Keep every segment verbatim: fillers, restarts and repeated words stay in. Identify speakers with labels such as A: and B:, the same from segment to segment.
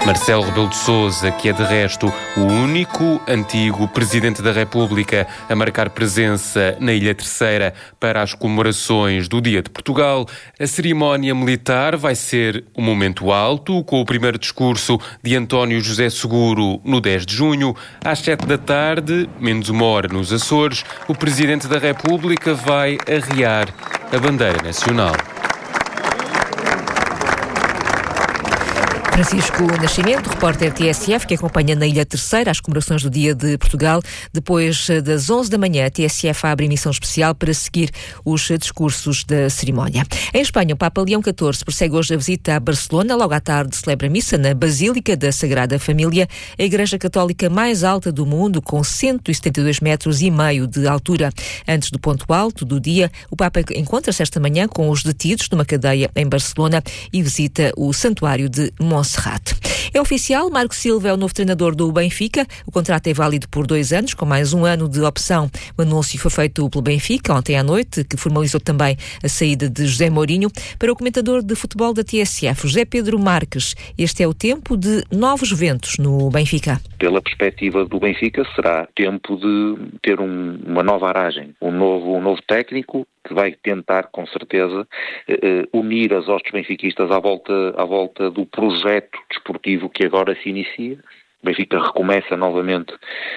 A: Marcelo Rebelo de Sousa, que é de resto o único antigo Presidente da República a marcar presença na Ilha Terceira para as comemorações do Dia de Portugal. A cerimónia militar vai ser um momento alto, com o primeiro discurso de António José Seguro no dez de junho. Às sete da tarde, menos uma hora nos Açores, o Presidente da República vai arrear a bandeira nacional.
B: Francisco Nascimento, repórter T S F, que acompanha na Ilha Terceira as comemorações do Dia de Portugal. Depois das onze da manhã, a T S F abre emissão especial para seguir os discursos da cerimónia. Em Espanha, o Papa Leão catorze prossegue hoje a visita a Barcelona. Logo à tarde celebra a missa na Basílica da Sagrada Família, a igreja católica mais alta do mundo, com cento e setenta e dois metros e meio de altura. Antes do ponto alto do dia, o Papa encontra-se esta manhã com os detidos numa cadeia em Barcelona e visita o santuário de Montserrat. É oficial, Marco Silva é o novo treinador do Benfica. O contrato é válido por dois anos, com mais um ano de opção. O anúncio foi feito pelo Benfica ontem à noite, que formalizou também a saída de José Mourinho. Para o comentador de futebol da T S F, José Pedro Marques, este é o tempo de novos ventos no Benfica.
C: Pela perspectiva do Benfica, será tempo de ter um, uma nova aragem, um novo, um novo técnico, que vai tentar, com certeza, eh, unir as hostes benfiquistas à volta, à volta do projeto desportivo que agora se inicia. O Benfica recomeça novamente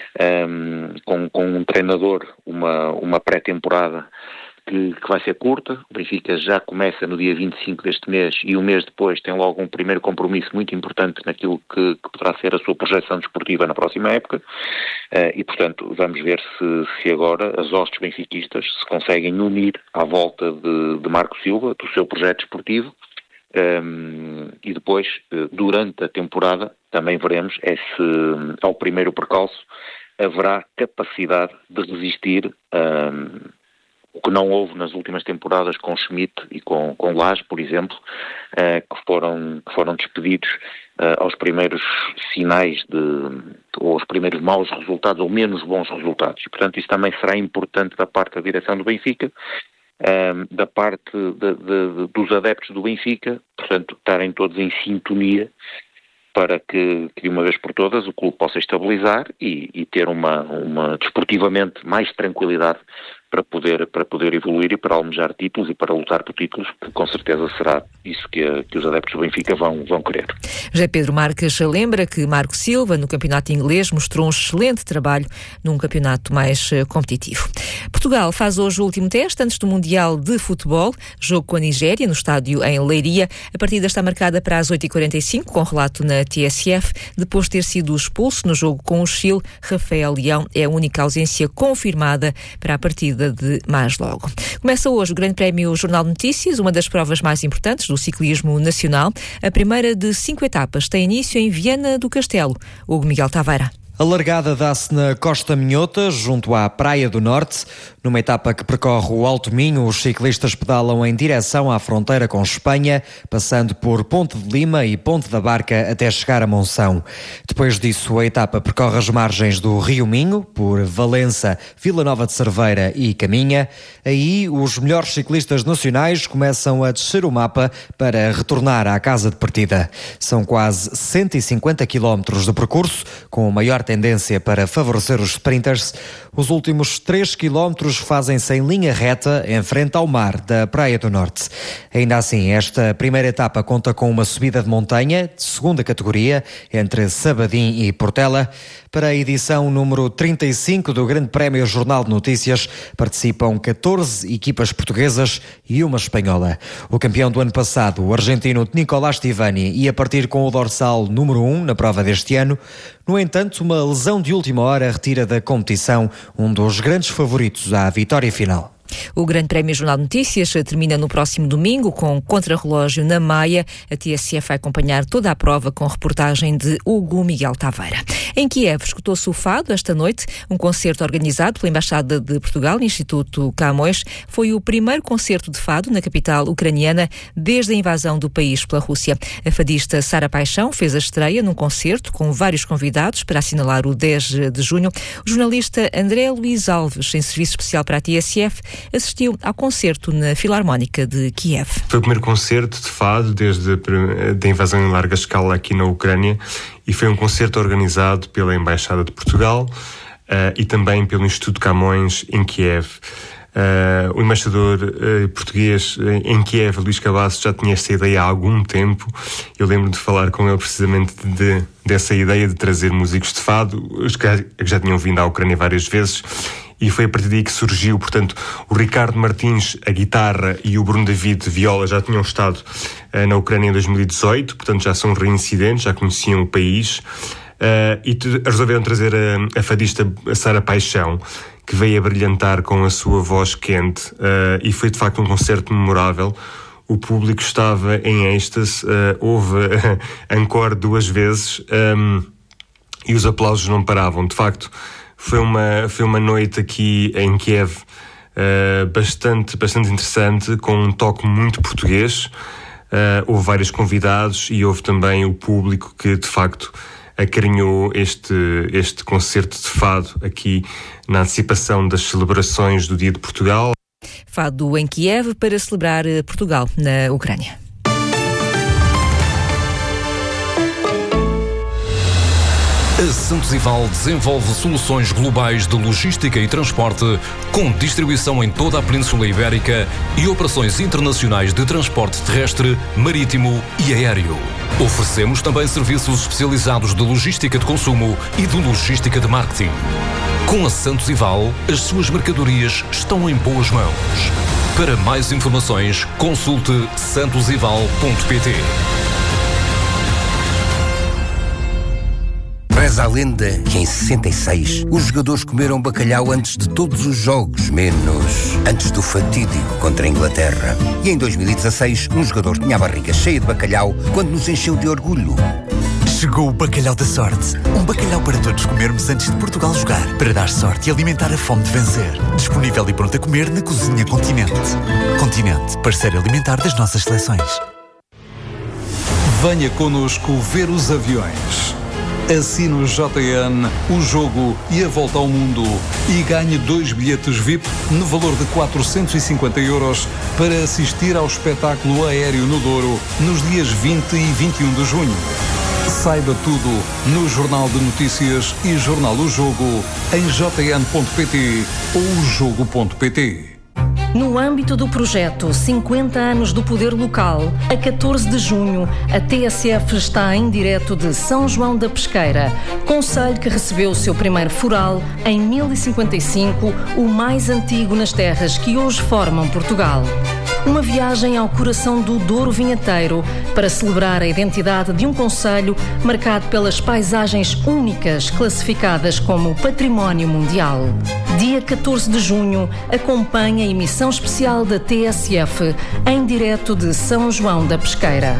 C: um, com, com um treinador, uma, uma pré-temporada que, que vai ser curta. O Benfica já começa no dia vinte e cinco deste mês e um mês depois tem logo um primeiro compromisso muito importante naquilo que, que poderá ser a sua projeção desportiva na próxima época. Uh, e, portanto, vamos ver se, se agora as hostes benfiquistas se conseguem unir à volta de, de Marco Silva, do seu projeto desportivo. Um, e depois, durante a temporada, também veremos é se, ao primeiro percalço, haverá capacidade de resistir um, o que não houve nas últimas temporadas com Schmidt e com, com Lage, por exemplo, uh, que, foram, que foram despedidos uh, aos primeiros sinais de, ou aos primeiros maus resultados ou menos bons resultados. E, portanto, isso também será importante da parte da direção do Benfica, uh, da parte de, de, de, dos adeptos do Benfica, portanto, estarem todos em sintonia para que, que de uma vez por todas o clube possa estabilizar e, e ter uma, uma, desportivamente, mais tranquilidade para poder, para poder evoluir e para almejar títulos e para lutar por títulos, que com certeza será isso que, a, que os adeptos do Benfica vão, vão querer.
B: José Pedro Marques lembra que Marco Silva, no campeonato inglês, mostrou um excelente trabalho num campeonato mais uh, competitivo. Portugal faz hoje o último teste antes do Mundial de Futebol, jogo com a Nigéria, no estádio em Leiria. A partida está marcada para as oito e quarenta e cinco, com relato na T S F. Depois de ter sido expulso no jogo com o Chile, Rafael Leão é a única ausência confirmada para a partida de mais logo. Começa hoje o Grande Prémio Jornal de Notícias, uma das provas mais importantes do ciclismo nacional. A primeira de cinco etapas tem início em Viana do Castelo. Hugo Miguel Taveira.
D: A largada dá-se na Costa Minhota, junto à Praia do Norte. Numa etapa que percorre o Alto Minho, os ciclistas pedalam em direção à fronteira com Espanha, passando por Ponte de Lima e Ponte da Barca até chegar a Monção. Depois disso, a etapa percorre as margens do Rio Minho, por Valença, Vila Nova de Cerveira e Caminha. Aí, os melhores ciclistas nacionais começam a descer o mapa para retornar à casa de partida. São quase cento e cinquenta quilómetros de percurso, com maior tendência para favorecer os sprinters. Os últimos três quilómetros fazem-se em linha reta em frente ao mar da Praia do Norte. Ainda assim, esta primeira etapa conta com uma subida de montanha de segunda categoria entre Sabadim e Portela. Para a edição número trinta e cinco do Grande Prémio Jornal de Notícias participam catorze equipas portuguesas e uma espanhola. O campeão do ano passado, o argentino Nicolás Tivani, ia partir com o dorsal número um na prova deste ano. No entanto, uma lesão de última hora retira da competição um dos grandes favoritos à vitória final.
B: O Grande Prémio Jornal de Notícias termina no próximo domingo com contrarrelógio na Maia. A T S F vai acompanhar toda a prova com reportagem de Hugo Miguel Taveira. Em Kiev, escutou-se o fado esta noite, um concerto organizado pela Embaixada de Portugal no Instituto Camões. Foi o primeiro concerto de fado na capital ucraniana desde a invasão do país pela Rússia. A fadista Sara Paixão fez a estreia num concerto com vários convidados para assinalar o dez de junho. O jornalista André Luís Alves, em serviço especial para a T S F, assistiu ao concerto na Filarmónica de Kiev.
E: Foi o primeiro concerto de fado desde a invasão em larga escala aqui na Ucrânia e foi um concerto organizado pela Embaixada de Portugal uh, e também pelo Instituto Camões em Kiev. Uh, o embaixador uh, português uh, em Kiev, Luís Cabasso, já tinha esta ideia há algum tempo. Eu lembro de falar com ele precisamente de, dessa ideia de trazer músicos de fado, os que já, já tinham vindo à Ucrânia várias vezes, e foi a partir daí que surgiu. Portanto, o Ricardo Martins, a guitarra, e o Bruno David, viola, já tinham estado uh, na Ucrânia em dois mil e dezoito, portanto já são reincidentes, já conheciam o país, uh, e te, resolveram trazer a, a fadista a Sara Paixão, que veio a brilhantar com a sua voz quente, uh, e foi de facto um concerto memorável. O público estava em êxtase, uh, houve uh, encore duas vezes, um, e os aplausos não paravam. De facto, foi uma, foi uma noite aqui em Kiev uh, bastante, bastante interessante, com um toque muito português. Uh, houve vários convidados e houve também o público que de facto acarinhou este, este concerto de fado aqui na antecipação das celebrações do Dia de Portugal.
B: Fado em Kiev para celebrar Portugal na Ucrânia.
F: A Santos Ival desenvolve soluções globais de logística e transporte, com distribuição em toda a Península Ibérica e operações internacionais de transporte terrestre, marítimo e aéreo. Oferecemos também serviços especializados de logística de consumo e de logística de marketing. Com a Santos Ival, as suas mercadorias estão em boas mãos. Para mais informações, consulte santos ival ponto pt.
G: Reza a lenda que em sessenta e seis os jogadores comeram bacalhau antes de todos os jogos, menos antes do fatídico contra a Inglaterra. E em dois mil e dezasseis um jogador tinha a barriga cheia de bacalhau quando nos encheu de orgulho.
H: Chegou o bacalhau da sorte. Um bacalhau para todos comermos antes de Portugal jogar, para dar sorte e alimentar a fome de vencer. Disponível e pronto a comer na Cozinha Continente. Continente, parceiro alimentar das nossas seleções.
I: Venha connosco ver os aviões. Assine o J N, o jogo e a volta ao mundo e ganhe dois bilhetes V I P no valor de quatrocentos e cinquenta euros para assistir ao espetáculo aéreo no Douro nos dias vinte e vinte e um de junho. Saiba tudo no Jornal de Notícias e Jornal O Jogo em j n ponto p t ou o jogo ponto p t.
J: No âmbito do projeto cinquenta anos do Poder Local, a catorze de junho, a T S F está em direto de São João da Pesqueira, concelho que recebeu o seu primeiro foral em mil e cinquenta e cinco, o mais antigo nas terras que hoje formam Portugal. Uma viagem ao coração do Douro Vinheteiro para celebrar a identidade de um concelho marcado pelas paisagens únicas classificadas como Património Mundial. Dia catorze de junho, acompanhe a emissão especial da T S F em direto de São João da Pesqueira.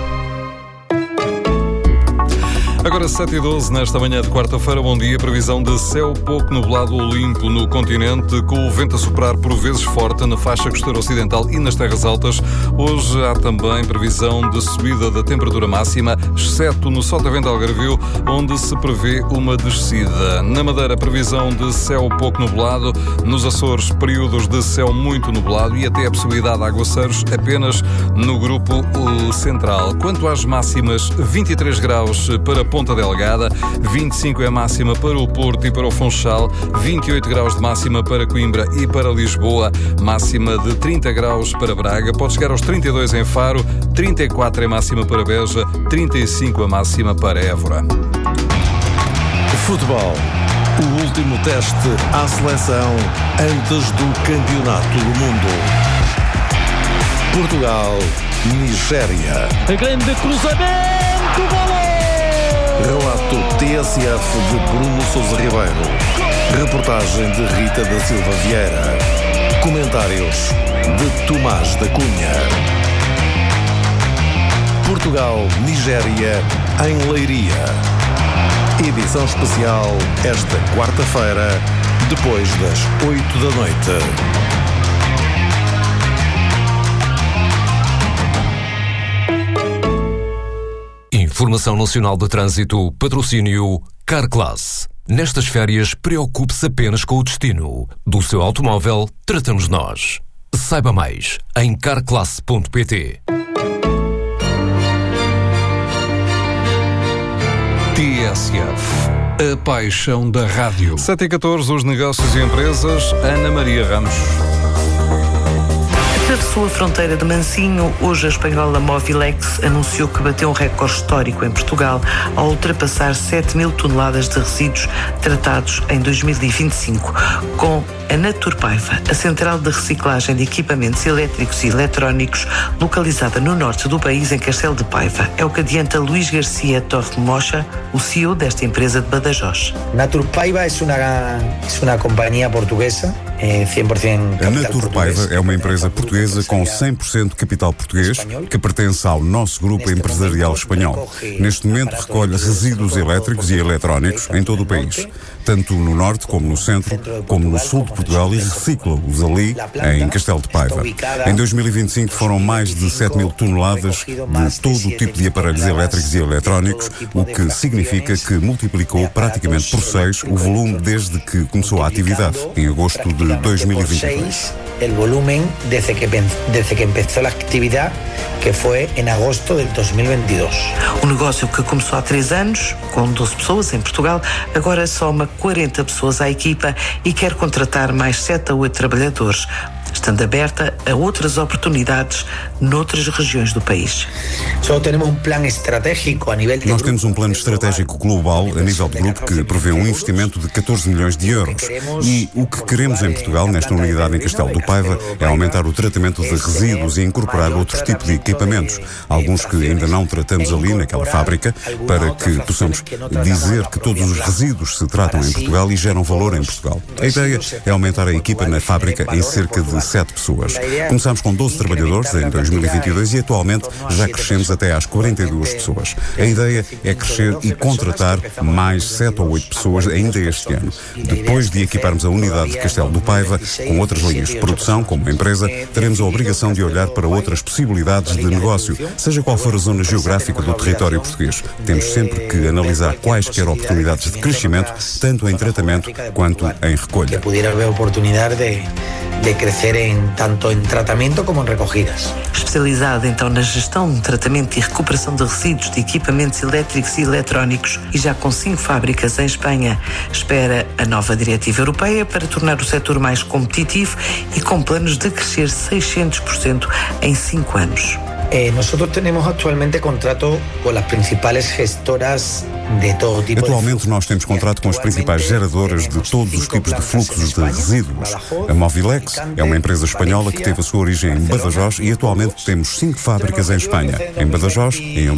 I: Agora sete e doze, nesta manhã de quarta-feira, bom dia. Previsão de céu pouco nublado ou limpo no continente, com o vento a soprar por vezes forte na faixa costeira ocidental e nas terras altas. Hoje há também previsão de subida da temperatura máxima, exceto no Sotavento Algarvio, onde se prevê uma descida. Na Madeira, previsão de céu pouco nublado. Nos Açores, períodos de céu muito nublado e até a possibilidade de aguaceiros apenas no grupo central. Quanto às máximas, vinte e três graus para Ponta Delgada, vinte e cinco é a máxima para o Porto e para o Funchal, vinte e oito graus de máxima para Coimbra e para Lisboa, máxima de trinta graus para Braga, pode chegar aos trinta e dois em Faro, trinta e quatro é a máxima para Beja, trinta e cinco a máxima para Évora.
K: Futebol. O último teste à seleção antes do Campeonato do Mundo. Portugal, Nigéria.
L: A grande cruzamento, golo!
K: Relato T S F de Bruno Sousa Ribeiro. Reportagem de Rita da Silva Vieira. Comentários de Tomás da Cunha. Portugal, Nigéria, em Leiria. Edição especial esta quarta-feira, depois das oito da noite.
F: Informação Nacional de Trânsito, patrocínio Carclass. Nestas férias, preocupe-se apenas com o destino. Do seu automóvel, tratamos nós. Saiba mais em carclasse ponto pt.
I: T S F, a paixão da rádio. sete e catorze, os negócios e empresas. Ana Maria Ramos.
M: Atravessou a fronteira de mansinho. Hoje a espanhola Movilex anunciou que bateu um recorde histórico em Portugal ao ultrapassar sete mil toneladas de resíduos tratados em dois mil e vinte e cinco. Com a Naturpaiva, a central de reciclagem de equipamentos elétricos e eletrónicos, localizada no norte do país, em Castelo de Paiva. É o que adianta Luís Garcia Torre Mocha, o C E O desta empresa de Badajoz.
N: Naturpaiva é uma, é uma companhia portuguesa.
O: A Naturpaiva é uma empresa portuguesa com cem por cento de capital português que pertence ao nosso grupo empresarial espanhol. Neste momento recolhe resíduos elétricos e eletrónicos em todo o país, tanto no norte como no centro, como no sul de Portugal, e recicla-os ali em Castelo de Paiva. Em dois mil e vinte e cinco foram mais de sete mil toneladas de todo o tipo de aparelhos elétricos e eletrónicos, o que significa que multiplicou praticamente por seis o volume desde que começou a atividade, em agosto de dois mil e vinte e dois.
N: El volumen desde que, desde que empezó la actividad, que foi em agosto de dois mil e vinte e dois.
M: O negócio, que começou há três anos, com doze pessoas em Portugal, agora soma quarenta pessoas à equipa e quer contratar mais sete a oito trabalhadores, estando aberta a outras oportunidades noutras regiões do país.
N: Só temos um plano estratégico a nível de
O: Nós temos um plano estratégico global a nível de grupo que prevê um investimento de catorze milhões de euros. E o que queremos em Portugal, nesta unidade em Castelo do Paiva, é aumentar o tratamento de resíduos e incorporar outro tipo de equipamentos, alguns que ainda não tratamos ali naquela fábrica, para que possamos dizer que todos os resíduos se tratam em Portugal e geram valor em Portugal. A ideia é aumentar a equipa na fábrica em cerca de sete pessoas. Começámos com doze trabalhadores em dois mil e vinte e dois e atualmente já crescemos até às quarenta e duas pessoas. A ideia é crescer e contratar mais sete ou oito pessoas ainda este ano. Depois de equiparmos a unidade de Castelo do Paiva com outras linhas de produção, como empresa, teremos a obrigação de olhar para outras possibilidades de negócio, seja qual for a zona geográfica do território português. Temos sempre que analisar quaisquer oportunidades de crescimento, tanto em tratamento quanto em recolha.
N: Que pudiera haver oportunidade de, de crescer em, tanto em tratamento como em recogidas.
M: Especializada então na gestão, tratamento e recuperação de resíduos de equipamentos elétricos e eletrónicos, e já com cinco fábricas em Espanha, espera a nova diretiva europeia para tornar o setor mais competitivo e com planos de crescer seiscentos por cento em cinco anos.
N: Eh, nosotros tenemos actualmente contrato con las principales gestoras de todo tipo.
O: Atualmente nós temos contrato com as principais geradoras de todos os tipos de fluxos de resíduos. A Movilex é uma empresa espanhola que teve a sua origem em Badajoz e atualmente temos cinco fábricas em Espanha, em Badajoz, em